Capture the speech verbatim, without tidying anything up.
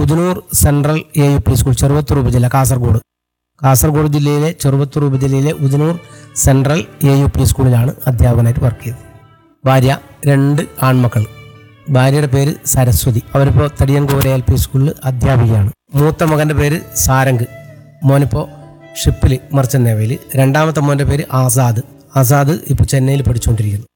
Udinur central A U P school, Cheruvathur ഉപജില്ല, കാസർഗോഡ്. കാസർഗോഡ് ജില്ലയിലെ Cheruvathur ഉപജില്ലയിലെ Udinur central A U P സ്കൂളിലാണ് അധ്യാപകനായിട്ട് വർക്ക് ചെയ്തത്. ഭാര്യ, രണ്ട് ആൺമക്കൾ. ഭാര്യയുടെ പേര് സരസ്വതി. അവരിപ്പോൾ തടിയൻകോര എൽ പി സ്കൂളിൽ അധ്യാപികയാണ്. മൂത്ത മകൻ്റെ പേര് സാരംഗ്. മോനിപ്പോൾ ഷിപ്പിൽ മർച്ചൻ്റ് നേവിയിൽ. രണ്ടാമത്തെ മോൻ്റെ പേര് ആസാദ്. ആസാദ് ഇപ്പോൾ ചെന്നൈയിൽ പഠിച്ചുകൊണ്ടിരിക്കുന്നു.